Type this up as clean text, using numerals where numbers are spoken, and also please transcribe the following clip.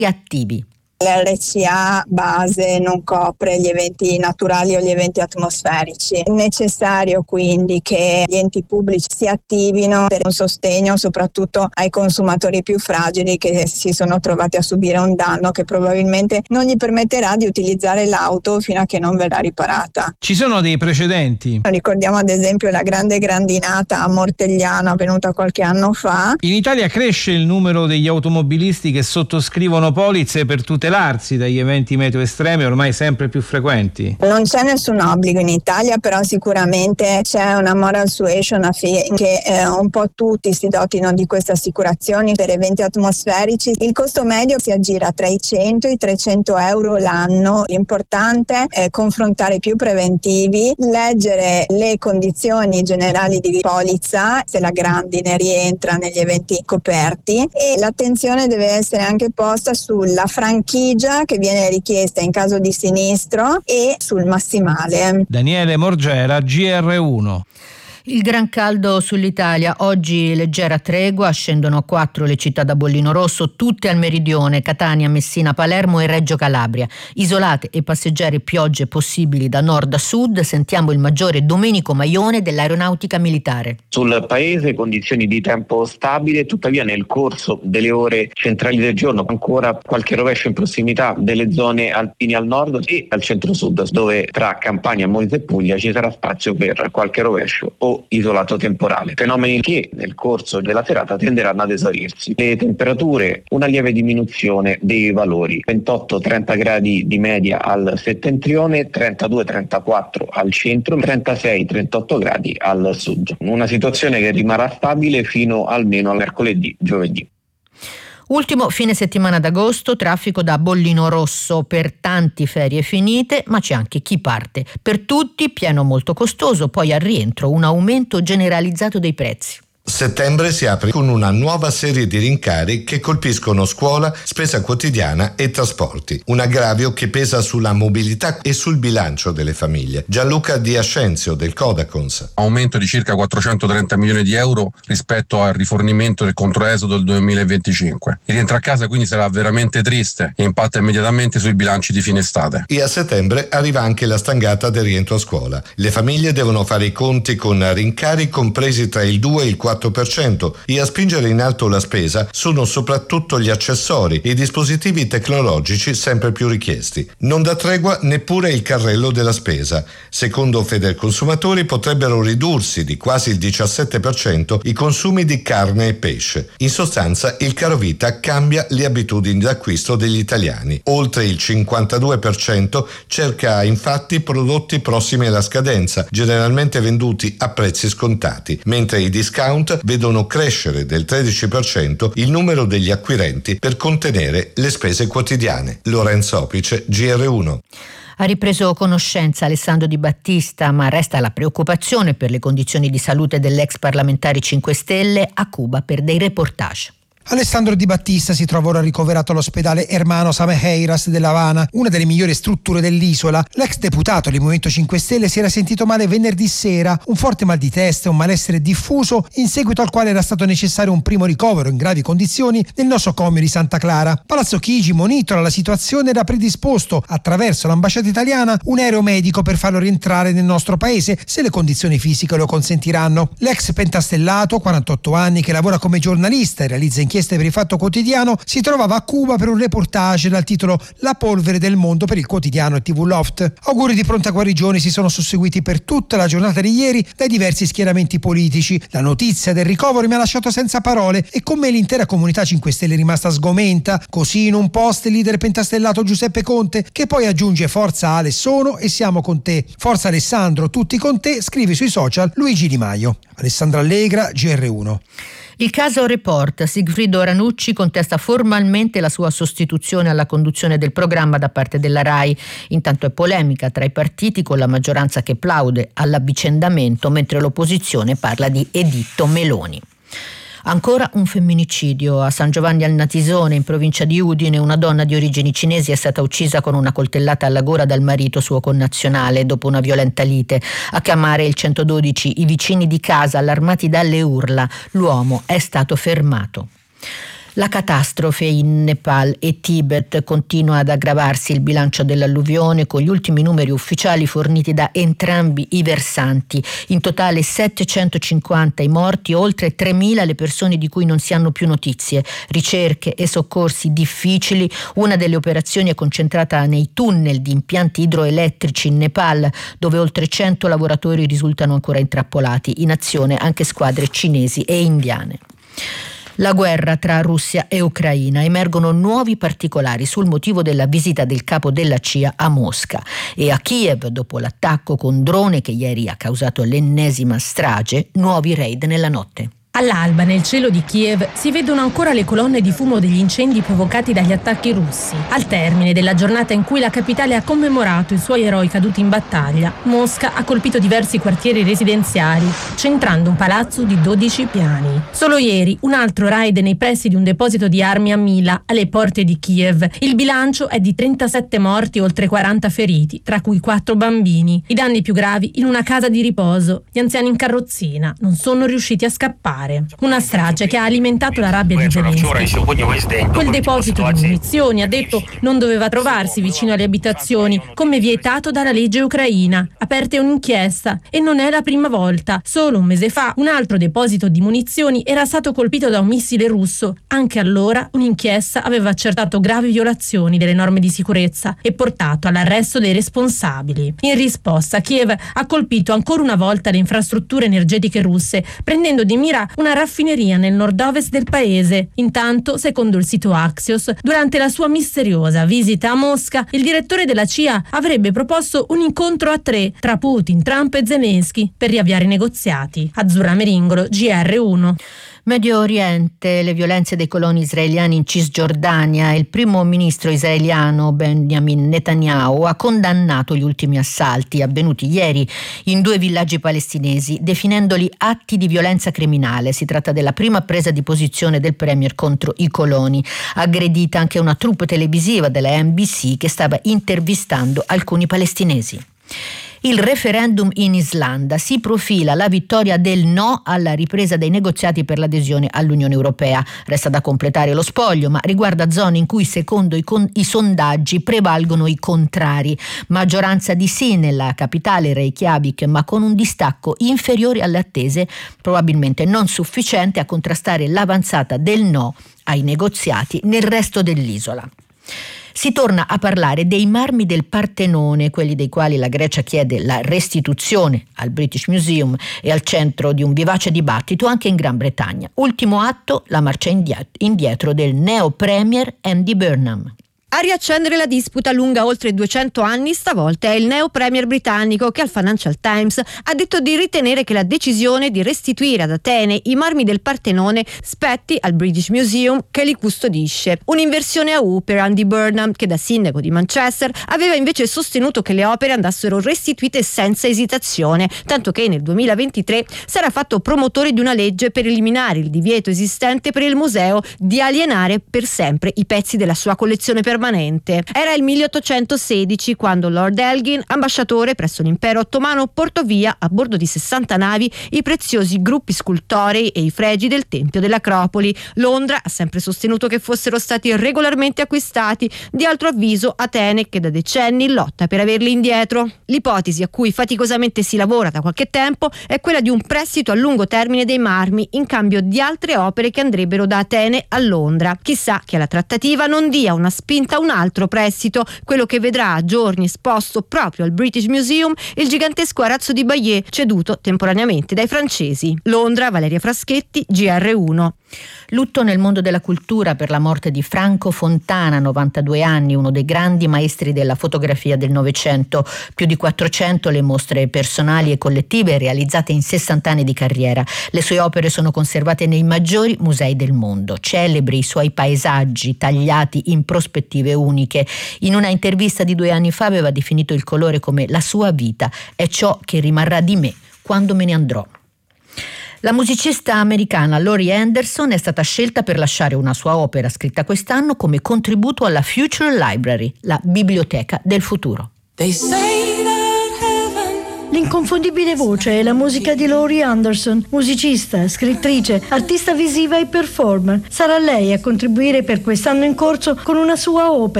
attivi. L'RCA base non copre gli eventi naturali o gli eventi atmosferici. È necessario quindi che gli enti pubblici si attivino per un sostegno soprattutto ai consumatori più fragili che si sono trovati a subire un danno che probabilmente non gli permetterà di utilizzare l'auto fino a che non verrà riparata. Ci sono dei precedenti? Ricordiamo ad esempio la grande grandinata a Mortegliano avvenuta qualche anno fa. In Italia cresce il numero degli automobilisti che sottoscrivono polizze per tutelarsi dagli eventi meteo estremi ormai sempre più frequenti. Non c'è nessun obbligo in Italia, però sicuramente c'è una moral suasion affinché un po' tutti si dotino di queste assicurazioni per eventi atmosferici. Il costo medio si aggira tra i 100 e i 300 euro l'anno. L'importante è confrontare più preventivi, leggere le condizioni generali di polizza, se la grandine rientra negli eventi coperti, e l'attenzione deve essere anche posta sulla franchigia che viene richiesta in caso di sinistro e sul massimale. Daniele Morgera, GR1. Il gran caldo sull'Italia, oggi leggera tregua, scendono a 4 le città da bollino rosso, tutte al meridione, Catania, Messina, Palermo e Reggio Calabria. Isolate e passeggere piogge possibili da nord a sud, sentiamo il maggiore Domenico Maione dell'Aeronautica Militare. Sul paese condizioni di tempo stabile, tuttavia nel corso delle ore centrali del giorno ancora qualche rovescio in prossimità delle zone alpine al nord e al centro-sud, dove tra Campania, Molise e Puglia ci sarà spazio per qualche rovescio o isolato temporale, fenomeni che nel corso della serata tenderanno ad esaurirsi. Le temperature, una lieve diminuzione dei valori, 28-30 gradi di media al settentrione, 32-34 al centro, 36-38 gradi al sud. Una situazione che rimarrà stabile fino almeno a mercoledì, giovedì. Ultimo fine settimana d'agosto, traffico da bollino rosso, per tanti ferie finite, ma c'è anche chi parte. Per tutti pieno molto costoso, poi al rientro un aumento generalizzato dei prezzi. Settembre si apre con una nuova serie di rincari che colpiscono scuola, spesa quotidiana e trasporti. Un aggravio che pesa sulla mobilità e sul bilancio delle famiglie. Gianluca Di Ascenzio del Codacons. Aumento di circa 430 milioni di euro rispetto al rifornimento del controesodo del 2025. Il rientro a casa quindi sarà veramente triste e impatta immediatamente sui bilanci di fine estate. E a settembre arriva anche la stangata del rientro a scuola. Le famiglie devono fare i conti con rincari compresi tra il 2 e il 4%, e a spingere in alto la spesa sono soprattutto gli accessori e i dispositivi tecnologici sempre più richiesti. Non dà tregua neppure il carrello della spesa. Secondo Federconsumatori potrebbero ridursi di quasi il 17% i consumi di carne e pesce. In sostanza il carovita cambia le abitudini d'acquisto degli italiani. Oltre il 52% cerca infatti prodotti prossimi alla scadenza, generalmente venduti a prezzi scontati, mentre i discount vedono crescere del 13% il numero degli acquirenti per contenere le spese quotidiane. Lorenzo Opice, GR1. Ha ripreso conoscenza Alessandro Di Battista, ma resta la preoccupazione per le condizioni di salute dell'ex parlamentare 5 Stelle a Cuba per dei reportage. Alessandro Di Battista si trova ora ricoverato all'ospedale Hermanos Amejeiras della Habana, una delle migliori strutture dell'isola. L'ex deputato del Movimento 5 Stelle si era sentito male venerdì sera, un forte mal di testa e un malessere diffuso, in seguito al quale era stato necessario un primo ricovero in gravi condizioni nel nosocomio di Santa Clara. Palazzo Chigi monitora la situazione ed ha predisposto, attraverso l'ambasciata italiana, un aereo medico per farlo rientrare nel nostro paese se le condizioni fisiche lo consentiranno. L'ex pentastellato, 48 anni, che lavora come giornalista e realizza inchieste per il Fatto Quotidiano, si trovava a Cuba per un reportage dal titolo La polvere del mondo per il quotidiano e TV Loft. Auguri di pronta guarigione si sono susseguiti per tutta la giornata di ieri dai diversi schieramenti politici. La notizia del ricovero mi ha lasciato senza parole e con me l'intera comunità 5 Stelle è rimasta sgomenta. Così in un post il leader pentastellato Giuseppe Conte, che poi aggiunge: forza Ale, sono e siamo con te. Forza Alessandro, tutti con te, scrive sui social Luigi Di Maio. Alessandra Allegra, GR1. Il caso Report. Sigfrido Ranucci contesta formalmente la sua sostituzione alla conduzione del programma da parte della RAI. Intanto è polemica tra i partiti, con la maggioranza che plaude all'avvicendamento, mentre l'opposizione parla di editto Meloni. Ancora un femminicidio. A San Giovanni al Natisone, in provincia di Udine, una donna di origini cinesi è stata uccisa con una coltellata alla gola dal marito suo connazionale dopo una violenta lite. A chiamare il 112 i vicini di casa, allarmati dalle urla. L'uomo è stato fermato. La catastrofe in Nepal e Tibet continua ad aggravarsi. Il bilancio dell'alluvione, con gli ultimi numeri ufficiali forniti da entrambi i versanti. In totale 750 i morti, oltre 3.000 le persone di cui non si hanno più notizie. Ricerche e soccorsi difficili. Una delle operazioni è concentrata nei tunnel di impianti idroelettrici in Nepal, dove oltre 100 lavoratori risultano ancora intrappolati. In azione anche squadre cinesi e indiane. La guerra tra Russia e Ucraina. Emergono nuovi particolari sul motivo della visita del capo della CIA a Mosca e a Kiev dopo l'attacco con drone che ieri ha causato l'ennesima strage, nuovi raid nella notte. All'alba nel cielo di Kiev si vedono ancora le colonne di fumo degli incendi provocati dagli attacchi russi. Al termine della giornata in cui la capitale ha commemorato i suoi eroi caduti in battaglia, Mosca ha colpito diversi quartieri residenziali, centrando un palazzo di 12 piani. Solo ieri un altro raid nei pressi di un deposito di armi a Mila, alle porte di Kiev. Il bilancio è di 37 morti e oltre 40 feriti, tra cui 4 bambini. I danni più gravi in una casa di riposo. Gli anziani in carrozzina non sono riusciti a scappare. Una strage che ha alimentato la rabbia di Zelensky. Quel deposito di munizioni, ha detto, non doveva trovarsi vicino alle abitazioni, come vietato dalla legge ucraina. Aperte un'inchiesta e non è la prima volta. Solo un mese fa un altro deposito di munizioni era stato colpito da un missile russo. Anche allora un'inchiesta aveva accertato gravi violazioni delle norme di sicurezza e portato all'arresto dei responsabili. In risposta, Kiev ha colpito ancora una volta le infrastrutture energetiche russe, prendendo di mira una raffineria nel nord-ovest del paese. Intanto, secondo il sito Axios, durante la sua misteriosa visita a Mosca, il direttore della CIA avrebbe proposto un incontro a 3 tra Putin, Trump e Zelensky per riavviare i negoziati. Azzurra Meringolo, GR1. Medio Oriente, le violenze dei coloni israeliani in Cisgiordania. Il primo ministro israeliano Benjamin Netanyahu ha condannato gli ultimi assalti avvenuti ieri in 2 villaggi palestinesi, definendoli atti di violenza criminale. Si tratta della prima presa di posizione del premier contro i coloni. Aggredita anche una troupe televisiva della NBC che stava intervistando alcuni palestinesi. Il referendum in Islanda. Si profila la vittoria del no alla ripresa dei negoziati per l'adesione all'Unione Europea. Resta da completare lo spoglio, ma riguarda zone in cui secondo i sondaggi prevalgono i contrari. Maggioranza di sì nella capitale Reykjavik, ma con un distacco inferiore alle attese, probabilmente non sufficiente a contrastare l'avanzata del no ai negoziati nel resto dell'isola. Si torna a parlare dei marmi del Partenone, quelli dei quali la Grecia chiede la restituzione al British Museum e al centro di un vivace dibattito anche in Gran Bretagna. Ultimo atto, la marcia indietro del neo-premier Andy Burnham. A riaccendere la disputa lunga oltre 200 anni stavolta è il neo-premier britannico che al Financial Times ha detto di ritenere che la decisione di restituire ad Atene i marmi del Partenone spetti al British Museum che li custodisce. Un'inversione a U per Andy Burnham, che da sindaco di Manchester aveva invece sostenuto che le opere andassero restituite senza esitazione, tanto che nel 2023 sarà fatto promotore di una legge per eliminare il divieto esistente per il museo di alienare per sempre i pezzi della sua collezione permanente. Era il 1816 quando Lord Elgin, ambasciatore presso l'impero ottomano, portò via a bordo di 60 navi i preziosi gruppi scultorei e i fregi del Tempio dell'Acropoli. Londra ha sempre sostenuto che fossero stati regolarmente acquistati. Di altro avviso Atene, che da decenni lotta per averli indietro. L'ipotesi a cui faticosamente si lavora da qualche tempo è quella di un prestito a lungo termine dei marmi in cambio di altre opere che andrebbero da Atene a Londra. Chissà che alla trattativa non dia una spinta a un altro prestito, quello che vedrà a giorni esposto proprio al British Museum il gigantesco arazzo di Bayeux ceduto temporaneamente dai francesi. Londra, Valeria Fraschetti, GR1. Lutto nel mondo della cultura per la morte di Franco Fontana, 92 anni, uno dei grandi maestri della fotografia del Novecento. Più di 400 le mostre personali e collettive realizzate in 60 anni di carriera. Le sue opere sono conservate nei maggiori musei del mondo. Celebri i suoi paesaggi tagliati in prospettive uniche. In una intervista di 2 anni fa aveva definito il colore come la sua vita. È ciò che rimarrà di me quando me ne andrò. La musicista americana Laurie Anderson è stata scelta per lasciare una sua opera scritta quest'anno come contributo alla Future Library, la biblioteca del futuro. They say that heaven L'inconfondibile voce e la musica di Laurie Anderson, musicista, scrittrice, artista visiva e performer. Sarà lei a contribuire per quest'anno in corso con una sua opera